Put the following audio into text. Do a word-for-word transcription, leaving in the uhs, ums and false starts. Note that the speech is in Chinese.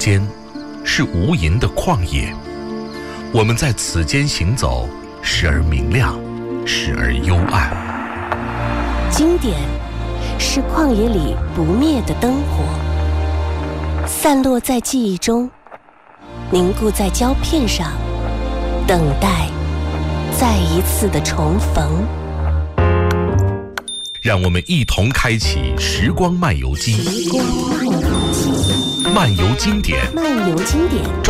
间是无垠的旷野，我们在此间行走，时而明亮，时而幽暗。 经典是旷野里不灭的灯火，散落在记忆中，凝固在胶片上，等待再一次的重逢。 让我们一同开启时光漫游记， 时光漫游记， 漫游经典， 漫游经典。